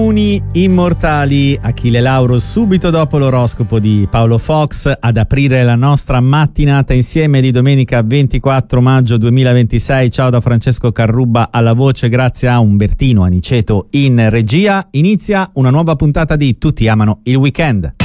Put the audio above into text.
Immuni immortali, Achille Lauro subito dopo l'oroscopo di Paolo Fox ad aprire la nostra mattinata insieme di domenica 24 maggio 2026. Ciao da Francesco Carrubba alla voce, grazie a Umbertino Aniceto in regia. Inizia una nuova puntata di Tutti amano il weekend.